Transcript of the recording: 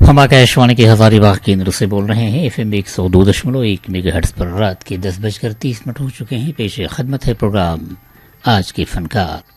हम आकाशवाणी के हजारीबाग केंद्र से बोल रहे हैं। FM 102.1 मेगाहर्ट्ज पर रात के 10:30 हो चुके हैं। पेश खदमत है प्रोग्राम आज के फनकार।